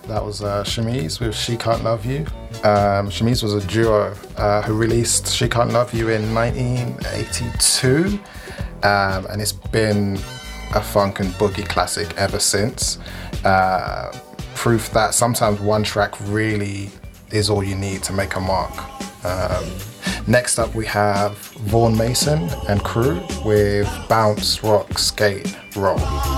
That was Shamiz with She Can't Love You. Shamiz was a duo who released She Can't Love You in 1982, and it's been a funk and boogie classic ever since. Proof that sometimes one track really is all you need to make a mark. Next up we have Vaughan Mason and crew with Bounce, Rock, Skate, Roll.